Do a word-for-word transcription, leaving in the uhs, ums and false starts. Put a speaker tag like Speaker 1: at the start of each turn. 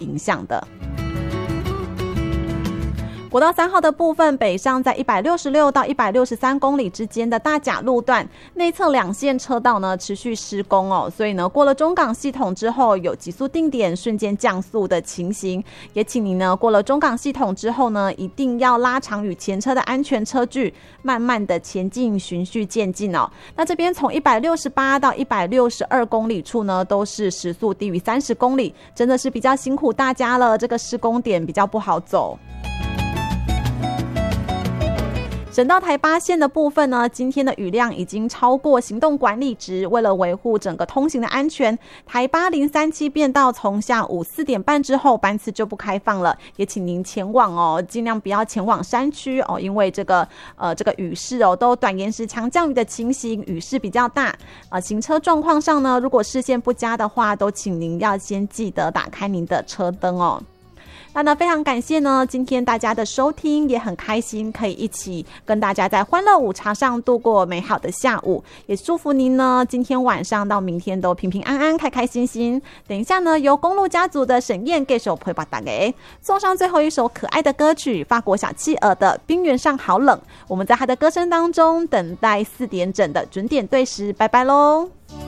Speaker 1: 影响的。国道三号的部分，北上在一百六十六到一百六十三公里之间的大甲路段内侧两线车道呢持续施工哦，所以呢过了中港系统之后有急速定点瞬间降速的情形，也请您呢过了中港系统之后呢一定要拉长与前车的安全车距，慢慢的前进，循序渐进哦。那这边从一百六十八到一百六十二公里处呢都是时速低于三十公里，真的是比较辛苦大家了，这个施工点比较不好走。省道台八线的部分呢，今天的雨量已经超过行动管理值，为了维护整个通行的安全，台八零三七便道从下午四点半之后班次就不开放了，也请您前往哦，尽量不要前往山区哦，因为这个呃这个雨势哦都短延时强降雨的情形，雨势比较大，呃行车状况上呢，如果视线不佳的话，都请您要先记得打开您的车灯哦。那呢，非常感谢呢，今天大家的收听，也很开心可以一起跟大家在欢乐午茶上度过美好的下午，也祝福您呢，今天晚上到明天都平平安安、开开心心。等一下呢，由公路家族的沈燕给手陪伴大家，送上最后一首可爱的歌曲，法国小企鹅的《冰原上好冷》。我们在他的歌声当中等待四点整的准点对时，拜拜喽。